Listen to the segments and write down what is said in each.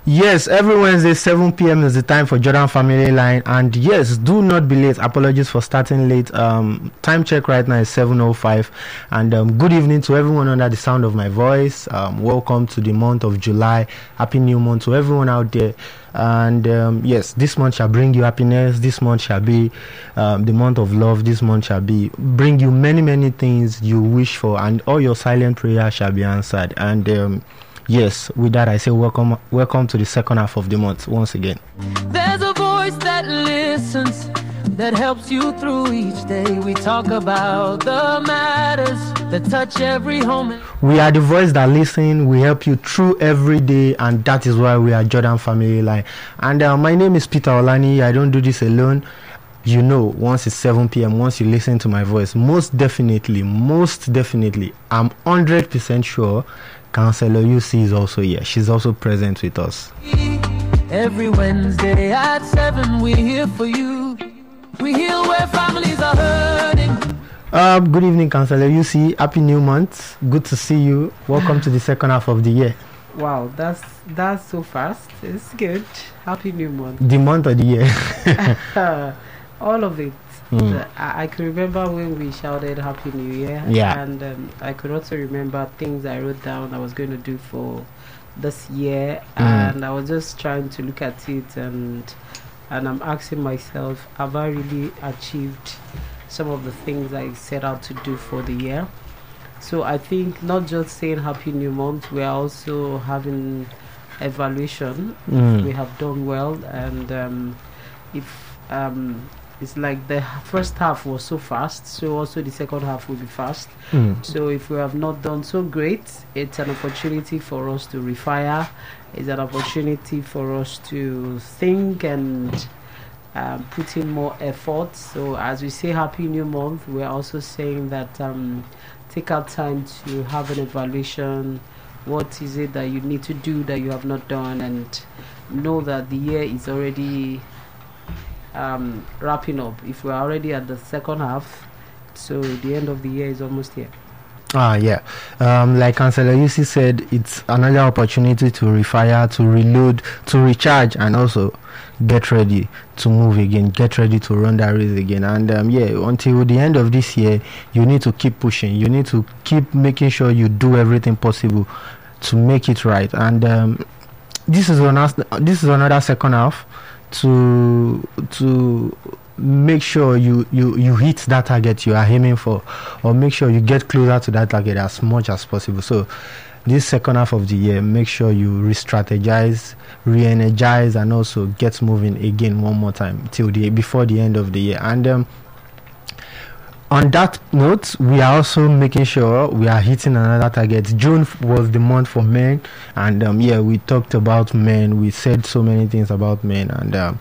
Yes, every Wednesday, 7 p.m. is the time for Jordan Family Line. And yes, do not be late. Apologies for starting late. Time check right now is 7:05. And good evening to everyone under the sound of my voice. Welcome to the month of July. Happy new month to everyone out there. And yes, this month shall bring you happiness. This month shall be the month of love. This month shall bring you many things you wish for, and all your silent prayers shall be answered. And yes, with that I say welcome to the second half of the month once again. There's a voice that listens, that helps you through each day. We talk about the matters that touch every home. We are the voice that listens. We help you through every day, and that is why we are Jordan Family Line. And my name is Peter Olani. I don't do this alone. You know, once it's 7 p.m., once you listen to my voice, most definitely, I'm 100% sure Counselor UC is also here. She's also present with us. Every Wednesday at 7, we're here for you. We heal where families are hurting. Good evening, Counselor UC. Happy new month. Good to see you. Welcome to the second half of the year. Wow, that's so fast. It's good. Happy new month. The month of the year. All of it. I can remember when we shouted Happy New Year. Yeah. And I could also remember things I wrote down I was going to do for this year. And I was just trying to look at it, and I'm asking myself, have I really achieved some of the things I set out to do for the year? So I think not just saying Happy New Month, we are also having evaluation. We have done well, and it's like the first half was so fast, so also the second half will be fast. So if we have not done so great, it's an opportunity for us to refire. It's an opportunity for us to think and put in more effort. So as we say Happy New Month, we're also saying that take out time to have an evaluation. What is it that you need to do that you have not done, and know that the year is already wrapping up. If we're already at the second half, so the end of the year is almost here. Yeah. Like Councillor UC said, it's another opportunity to refire, to reload, to recharge, and also get ready to move again, get ready to run that race again. And until the end of this year, you need to keep pushing. You need to keep making sure you do everything possible to make it right. And this is another second half to make sure you hit that target you are aiming for, or make sure you get closer to that target as much as possible. So this second half of the year, make sure you re-strategize, re-energize, and also get moving again one more time before the end of the year. And on that note, we are also making sure we are hitting another target. June was the month for men, and we talked about men. We said so many things about men, and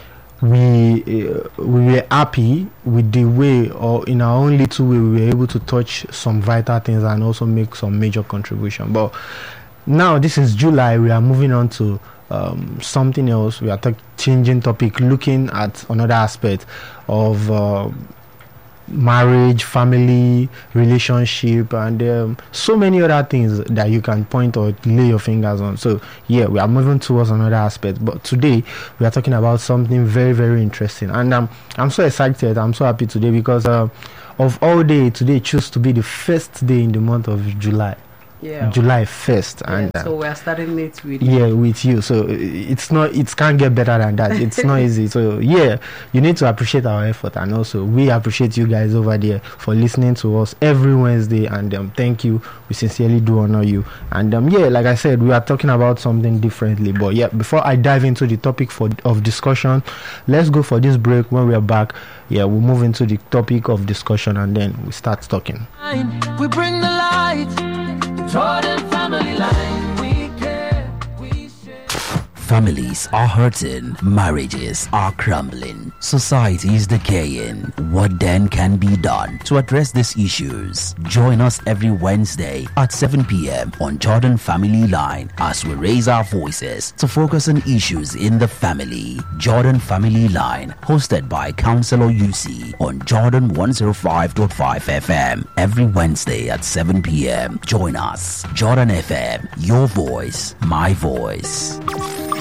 we were happy with the way, or in our own little way, we were able to touch some vital things and also make some major contribution. But now this is July, we are moving on to something else. We are changing topic, looking at another aspect of marriage, family, relationship, and so many other things that you can point or lay your fingers on. So we are moving towards another aspect, but today we are talking about something very, very interesting, and I'm so excited, I'm so happy today, because of all day, today choose to be the first day in the month of July. July 1st, and so we are starting it with you. So it can't get better than that. It's not easy. So you need to appreciate our effort, and also we appreciate you guys over there for listening to us every Wednesday, and thank you. We sincerely do honor you. And like I said, we are talking about something differently, but before I dive into the topic of discussion, let's go for this break. When we are back, we'll move into the topic of discussion, and then we start talking. We bring the light. Jordan Family Line, we care, we share. Families are hurting, marriages are crumbling, society is decaying. What then can be done to address these issues? Join us every Wednesday at 7 p.m. on Jordan Family Line as we raise our voices to focus on issues in the family. Jordan Family Line, hosted by Counselor UC on Jordan 105.5 FM every Wednesday at 7 p.m. Join us. Jordan FM, your voice, my voice.